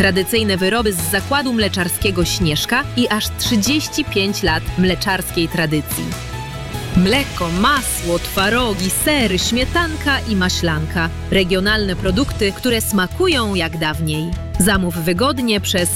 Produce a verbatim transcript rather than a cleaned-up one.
Tradycyjne wyroby z zakładu mleczarskiego Śnieżka i aż trzydzieści pięć lat mleczarskiej tradycji. Mleko, masło, twarogi, sery, śmietanka i maślanka. Regionalne produkty, które smakują jak dawniej. Zamów wygodnie przez